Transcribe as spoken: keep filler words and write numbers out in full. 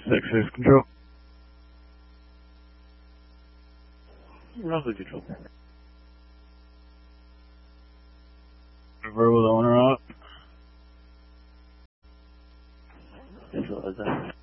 six six control. Roughly control. Verbal owner off. Visualize that.